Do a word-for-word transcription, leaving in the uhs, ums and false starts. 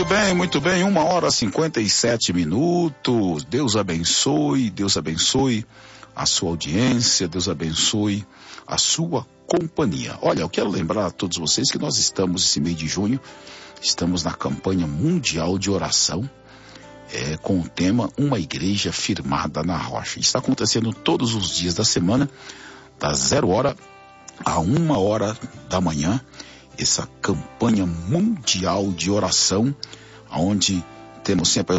bem, muito bem, uma hora e cinquenta e sete minutos. Deus abençoe, Deus abençoe a sua audiência, Deus abençoe a sua companhia. Olha, eu quero lembrar a todos vocês que nós estamos, esse mês de junho, estamos na campanha mundial de oração, é, com o tema Uma Igreja Firmada na Rocha. Está acontecendo todos os dias da semana, das zero hora a uma hora da manhã, essa campanha mundial de oração, onde temos sempre